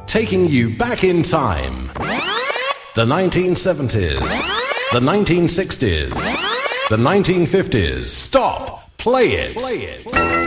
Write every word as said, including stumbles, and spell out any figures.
taking you back in time. The nineteen seventies, the nineteen sixties, the nineteen fifties. Stop! Play it! Play it.